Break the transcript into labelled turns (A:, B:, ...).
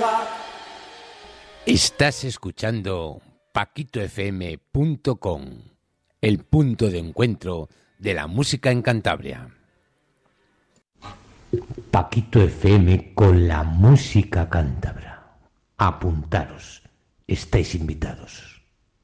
A: Estás escuchando paquitofm.com, el punto de encuentro de la música en Cantabria. Paquito FM con la música cántabra. Apuntaros, estáis invitados.